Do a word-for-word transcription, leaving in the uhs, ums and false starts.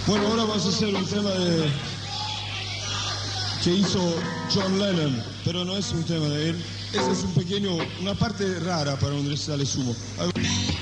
Bueno, ahora vamos a hacer un tema de... que hizo John Lennon, pero no es un tema de él. Ese es un pequeño, una parte rara para un recital de Sumo.